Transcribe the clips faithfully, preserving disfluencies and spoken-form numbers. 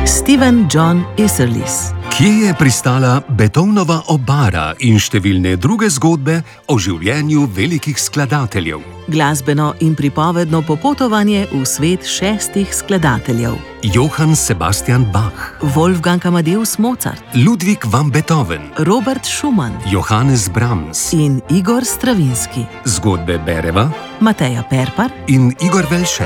Stephen John Isserlis. Kje je pristala Beethovenova obara in številne druge zgodbe o življenju velikih skladateljev? Glasbeno in pripovedno popotovanje v svet šestih skladateljev. Johann Sebastian Bach, Wolfgang Amadeus Mozart, Ludwig van Beethoven, Robert Schumann Johannes Brahms in Igor Stravinski. Zgodbe bereva Mateja Perpar in Igor Velše.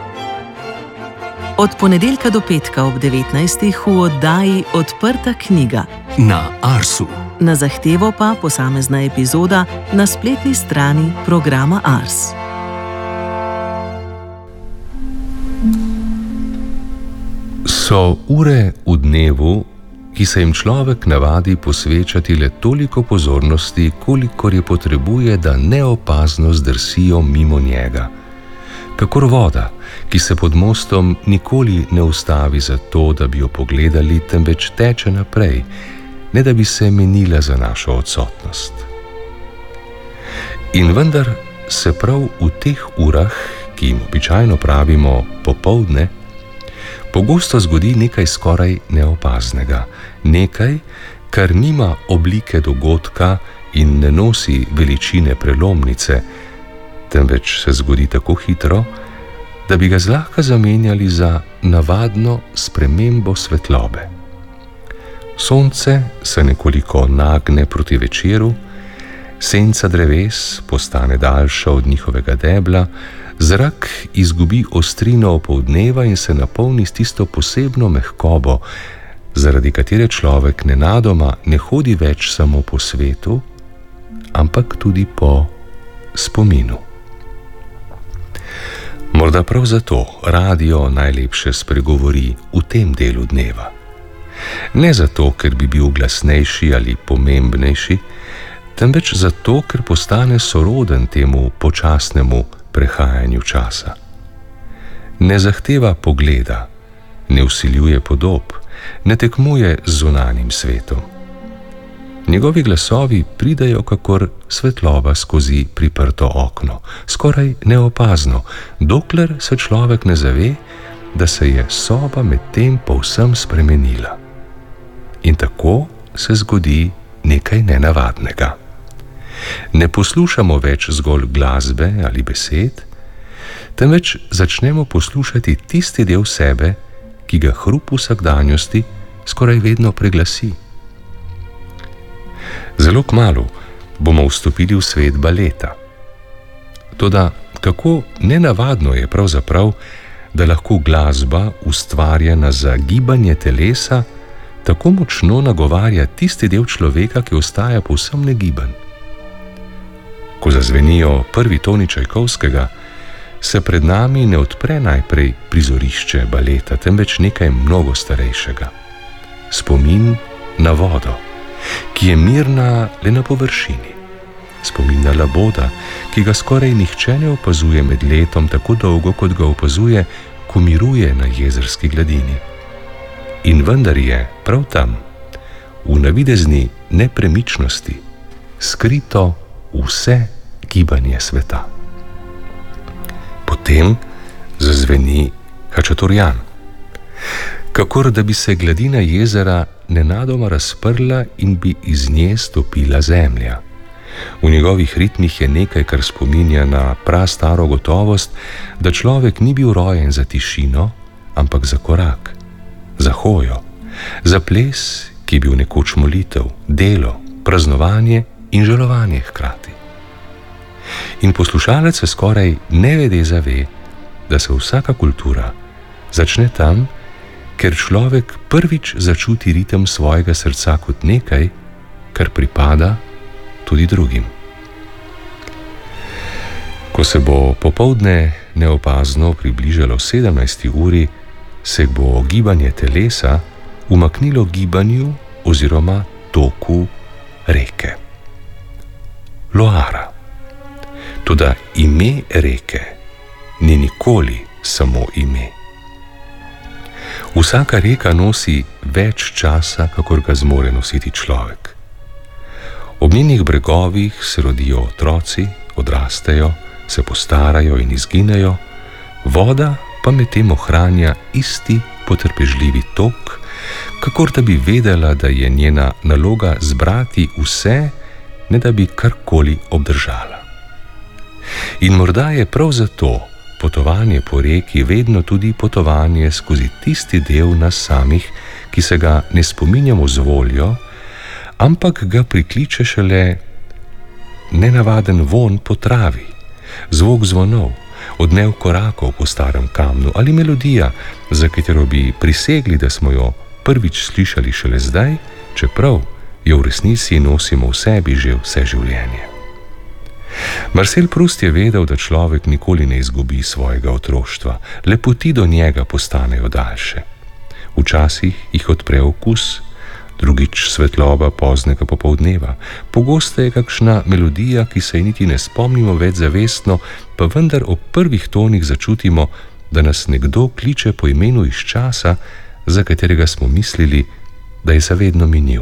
Od ponedeljka do petka ob devetnajstih v oddaji Odprta knjiga. Na Arsu. Na zahtevo pa posamezna epizoda na spletni strani programa Ars. So ure v dnevu, ki se jim človek navadi posvečati le toliko pozornosti, kolikor je potrebuje, da neopazno zdrsijo mimo njega. Kakor voda, ki se pod mostom nikoli ne ustavi za to, da bi jo pogledali, temveč teče naprej, ne da bi se menila za našo odsotnost. In vendar se prav v teh urah, ki jim običajno pravimo popoldne, pogosto zgodi nekaj skoraj neopaznega, nekaj, kar nima oblike dogodka in ne nosi veličine prelomnice, temveč se zgodi tako hitro, da bi ga zlahka zamenjali za navadno spremembo svetlobe. Sonce se nekoliko nagne proti večeru, senca dreves postane daljša od njihovega debla, zrak izgubi ostrino opoldneva in se napolni s tisto posebno mehkobo, zaradi katere človek nenadoma ne hodi več samo po svetu, ampak tudi po spominu. Morda prav zato radio najlepše spregovori v tem delu dneva. Ne zato, ker bi bil glasnejši ali pomembnejši, temveč zato, ker postane soroden temu počasnemu prehajanju časa. Ne zahteva pogleda, ne vsiljuje podob, ne tekmuje z zunanjim svetom. Njegovi glasovi pridejo kakor svetloba skozi priprto okno, skoraj neopazno, dokler se človek ne zave, da se je soba medtem povsem spremenila. In tako se zgodi nekaj nenavadnega. Ne poslušamo več zgolj glasbe ali besed, temveč začnemo poslušati tisti del sebe, ki ga hrup vsakdanjosti skoraj vedno preglasi. Zelo kmalu bomo vstopili v svet baleta. Toda kako nenavadno je pravzaprav, da lahko glasba, ustvarjena za gibanje telesa, tako močno nagovarja tisti del človeka, ki ostaja povsem negiben. Ko zazvenijo prvi toni Čajkovskega, se pred nami ne odpre najprej prizorišče baleta, temveč nekaj mnogo starejšega. Spomin na vodo, ki je mirna le na površini. Spomin na laboda, ki ga skoraj nihče ne opazuje med letom tako dolgo, kot ga opazuje, ko miruje na jezerski gladini. In vendar je prav tam, v navidezni nepremičnosti, skrito vse gibanje sveta. Potem zazveni Hačaturjan, kakor da bi se gladina jezera nenadoma razprla in bi iz nje stopila zemlja. V njegovih ritmih je nekaj, kar spominja na prastaro gotovost, da človek ni bil rojen za tišino, ampak za korak, za hojo, za ples, ki je bil nekoč molitev, delo, praznovanje in žalovanje hkrati. In poslušalec se skoraj nevede zave, da se vsaka kultura začne tam, ker človek prvič začuti ritem svojega srca kot nekaj, kar pripada tudi drugim. Ko se bo popoldne neopazno približalo sedemnajsti uri, se bo gibanje telesa umaknilo gibanju oziroma toku reke. Loara. Toda ime reke ni nikoli samo ime. Vsaka reka nosi več časa, kakor ga zmore nositi človek. Ob njenih bregovih se rodijo otroci, odrastejo, se postarajo in izginejo, voda pa medtem ohranja isti potrpežljivi tok kakor da bi vedela, da je njena naloga zbrati vse, ne da bi karkoli obdržala. In morda je prav zato potovanje po reki vedno tudi potovanje skozi tisti del nas samih, ki se ga ne spominjamo z voljo, ampak ga prikliče šele nenavaden vonj po travi, zvok zvonov, odmev korakov po starem kamnu ali melodija, za katero bi prisegli, da smo jo prvič slišali šele zdaj, čeprav jo v resnici nosimo v sebi že vse življenje. Marcel Proust je vedel, da človek nikoli ne izgubi svojega otroštva, le poti do njega postanejo daljše. Včasih jih odpre okus, drugič svetloba poznega popoldneva, pogosto je kakšna melodija, ki se ji niti ne spomnimo več zavestno, pa vendar ob prvih tonih začutimo, da nas nekdo kliče po imenu iz časa, za katerega smo mislili, da je zavedno minil.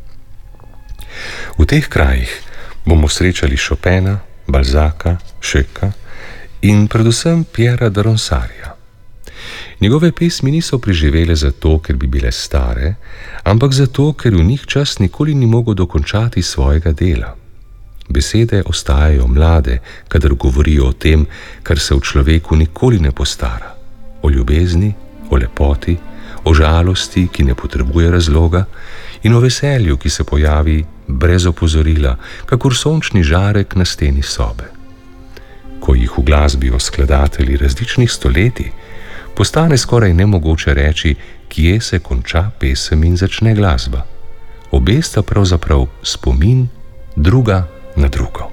V teh krajih bomo srečali Chopina, Balzaca, Schöcka in predvsem Pierra de Ronsardja. Njegove pesmi niso preživele zato, ker bi bile stare, ampak zato, ker v njih čas nikoli ni mogel dokončati svojega dela. Besede ostajajo mlade, kadar govorijo o tem, kar se v človeku nikoli ne postara. O ljubezni, o lepoti, o žalosti, ki ne potrebuje razloga, in o veselju, ki se pojavi brez opozorila, kakor sončni žarek na steni sobe. Ko jih v glasbi skladatelji različnih stoletij, postane skoraj nemogoče reči, kje se konča pesem in začne glasba. Obe sta pravzaprav spomin druga na drugo.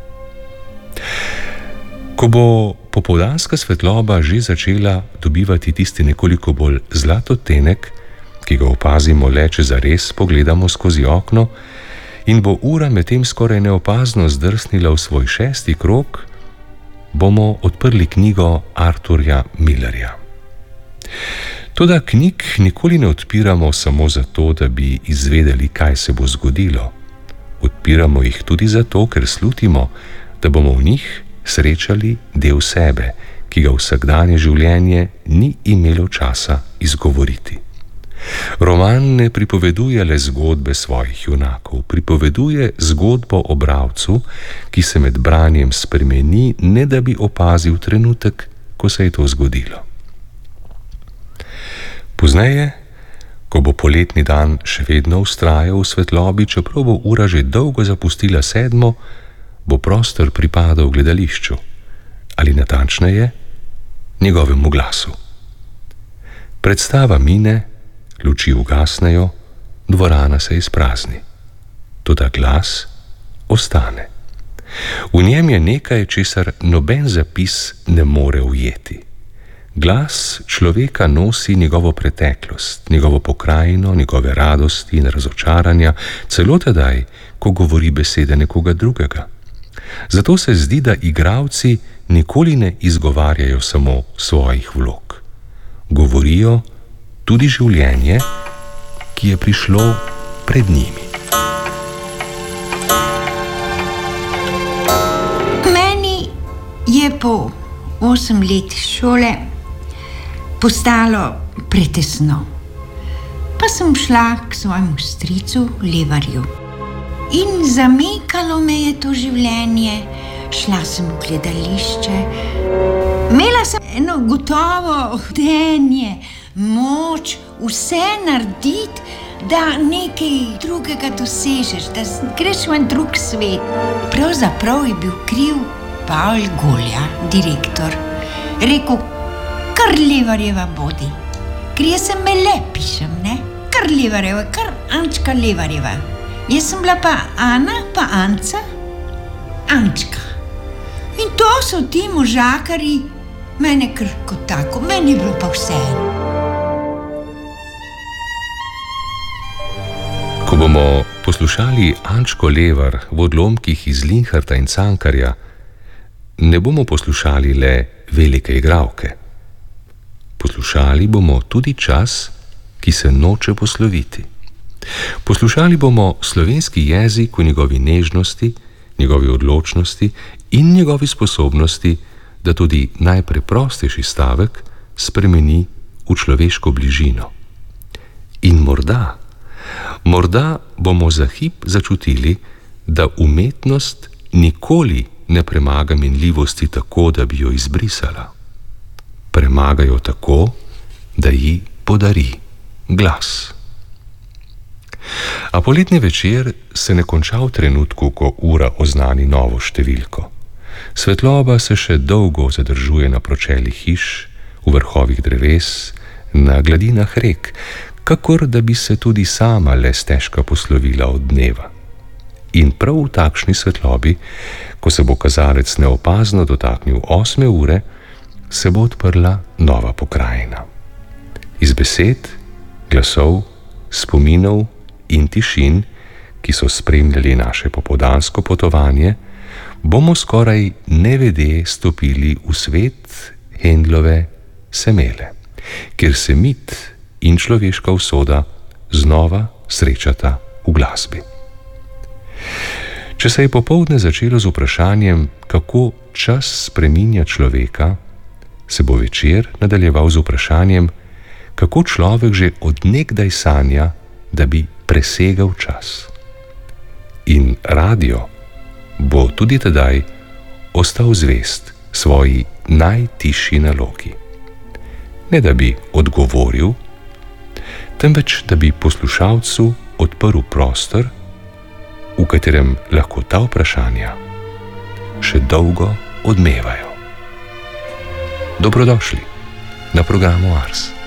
Ko bo popoldanska svetloba že začela dobivati tisti nekoliko bolj zlat odtenek, ki ga opazimo le, če zares pogledamo skozi okno, in bo ura medtem skoraj neopazno zdrsnila v svoj šesti krog, bomo odprli knjigo Arthurja Millerja. Toda knjig nikoli ne odpiramo samo zato, da bi izvedeli, kaj se bo zgodilo. Odpiramo jih tudi zato, ker slutimo, da bomo v njih srečali del sebe, ki ga vsakdanje življenje ni imelo časa izgovoriti. Roman ne pripoveduje le zgodbe svojih junakov, pripoveduje zgodbo o bralcu, ki se med branjem spremeni, ne da bi opazil trenutek, ko se je to zgodilo. Pozneje, ko bo poletni dan še vedno vztrajal v svetlobi, čeprav bo ura že dolgo zapustila sedmo, bo prostor pripadal gledališču, ali natančneje, njegovemu glasu. Predstava mine, luči ugasnejo, dvorana se izprazni. Toda glas ostane. V njem je nekaj, česar noben zapis ne more ujeti. Glas človeka nosi njegovo preteklost, njegovo pokrajino, njegove radosti in razočaranja, celo tedaj, ko govori besede nekoga drugega. Zato se zdi, da igralci nikoli ne izgovarjajo samo svojih vlog. Govorijo tudi življenje, ki je prišlo pred njimi. Meni je po osem let šole postalo pretesno. Pa sem šla k svojemu stricu Levarju. In zamikalo me je to življenje, šla sem v gledališče. Imela sem eno gotovo vdenje, moč vse narediti, da nekaj drugega dosežeš, da greš v en drug svet. Pravzaprav je bil kriv Pavel Golja, direktor. Rekel, kar Levarjeva bodi. Ker jaz sem me le pišem, ne? Kar Levarjeva, kar Ančka Levarjeva. Jaz sem bila pa Ana, pa Anca, Ančka. In to so ti možakari, mene kar kot tako, meni je bilo pa vse. Ko bomo poslušali Ančko Levar v odlomkih iz Linharta in Cankarja, ne bomo poslušali le velike igralke. Poslušali bomo tudi čas, ki se noče posloviti. Poslušali bomo slovenski jezik v njegovi nežnosti, njegovi odločnosti in njegovi sposobnosti, da tudi najpreprostejši stavek spremeni v človeško bližino. In morda, morda bomo za hip začutili, da umetnost nikoli ne premaga minljivosti tako, da bi jo izbrisala. Premaga jo tako, da ji podari glas. A poletni večer se ne konča v trenutku, ko ura oznani novo številko. Svetloba se še dolgo zadržuje na pročelih hiš, v vrhovih dreves, na gladinah rek, kakor da bi se tudi sama le stežka poslovila od dneva. In prav v takšni svetlobi, ko se bo kazalec neopazno dotaknil osme ure, se bo odprla nova pokrajina. Iz besed, glasov, spominov in tišin, ki so spremljali naše popoldansko potovanje, bomo skoraj nevede stopili v svet Haendelove Semele, kjer se mit in človeška usoda znova srečata v glasbi. Če se je popoldne začelo z vprašanjem, kako čas spreminja človeka, se bo večer nadaljeval z vprašanjem, kako človek že od nekdaj sanja, da bi presegal čas. In radio bo tudi tedaj ostal zvest svoji najtišji nalogi. Ne da bi odgovoril, temveč da bi poslušalcu odprl prostor, v katerem lahko ta vprašanja še dolgo odmevajo. Dobrodošli na programu Ars.